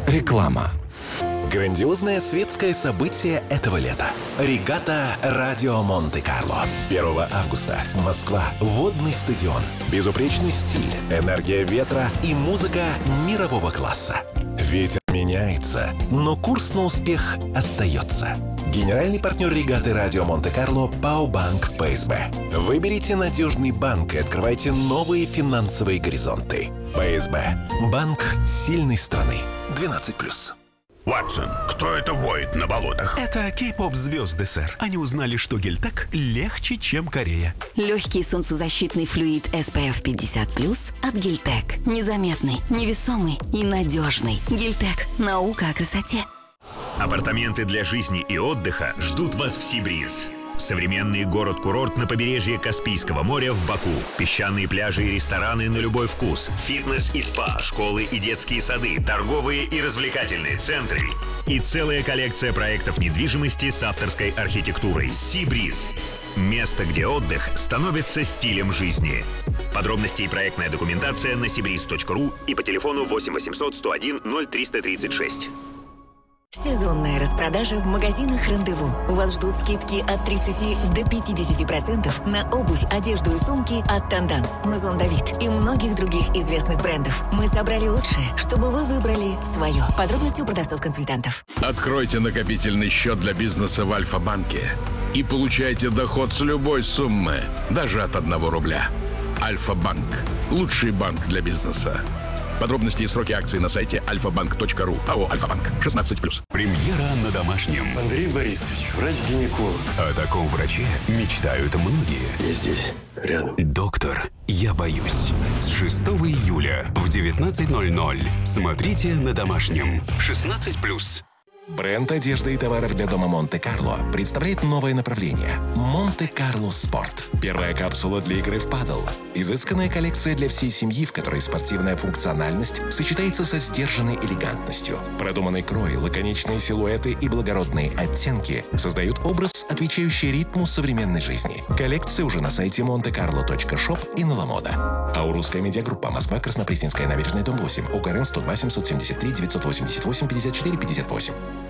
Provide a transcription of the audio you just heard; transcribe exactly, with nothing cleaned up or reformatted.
Реклама. Грандиозное светское событие этого лета. Регата «Радио Монте-Карло». первого августа. Москва. Водный стадион. Безупречный стиль, энергия ветра и музыка мирового класса. Ветер меняется, но курс на успех остается. Генеральный партнер регаты «Радио Монте-Карло» ПАО «Банк ПСБ». Выберите надежный банк и открывайте новые финансовые горизонты. ПСБ. Банк сильной страны. двенадцать плюс. Ватсон, кто это воет на болотах? Это кей-поп-звезды, сэр. Они узнали, что гель-тек легче, чем Корея. Легкий солнцезащитный флюид эс пи эф пятьдесят плюс от гель-тек. Незаметный, невесомый и надежный. гель-тек. Наука о красоте. Апартаменты для жизни и отдыха ждут вас в Сибриз. Современный город-курорт на побережье Каспийского моря в Баку. Песчаные пляжи и рестораны на любой вкус. Фитнес и спа, школы и детские сады, торговые и развлекательные центры. И целая коллекция проектов недвижимости с авторской архитектурой. Сибриз. Место, где отдых становится стилем жизни. Подробности и проектная документация на сибриз точка ру и по телефону восемь восемьсот сто один ноль триста тридцать шесть. Сезонная распродажа в магазинах «Рандеву». Вас ждут скидки от тридцати до пятидесяти процентов на обувь, одежду и сумки от «Танданс», «Мазон Давид» и многих других известных брендов. Мы собрали лучшее, чтобы вы выбрали свое. Подробности у продавцов-консультантов. Откройте накопительный счет для бизнеса в Альфа-банке и получайте доход с любой суммы, даже от одного рубля. Альфа-банк. Лучший банк для бизнеса. Подробности и сроки акций на сайте альфа банк точка ру. АО «Альфа-банк». шестнадцать плюс. Премьера на домашнем. Андрей Борисович, врач-гинеколог. О таком враче мечтают многие. Я здесь, рядом. Доктор, я боюсь. С шестого июля в девятнадцать ноль ноль. Смотрите на домашнем. шестнадцать плюс. Бренд одежды и товаров для дома Монте-Карло представляет новое направление – Монте-Карло Спорт. Первая капсула для игры в падл. Изысканная коллекция для всей семьи, в которой спортивная функциональность сочетается со сдержанной элегантностью. Продуманный крой, лаконичные силуэты и благородные оттенки создают образ, отвечающий ритму современной жизни. Коллекция уже на сайте монте карло точка шоп и на Ламода. Аурусская медиагруппа. Москва, Краснопресненская набережная, дом восемь. УКРН сто два семьсот семьдесят три девятьсот восемьдесят восемь пятьдесят четыре пятьдесят восемь.